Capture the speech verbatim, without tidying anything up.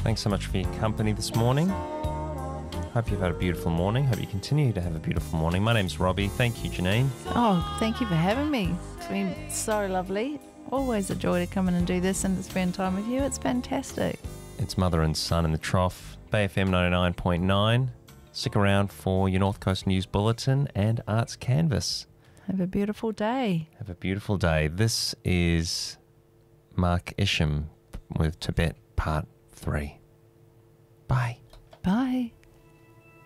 Thanks so much for your company this morning. Hope you've had a beautiful morning. Hope you continue to have a beautiful morning. My name's Robbie. Thank you, Janine. Oh, thank you for having me. It's been so lovely. Always a joy to come in and do this and to spend time with you. It's fantastic. It's Mother and Son in the Trough, Bay F M ninety-nine point nine. Stick around for your North Coast News Bulletin and Arts Canvas. Have a beautiful day. Have a beautiful day. This is Mark Isham with Tibet Part three. Bye. Bye.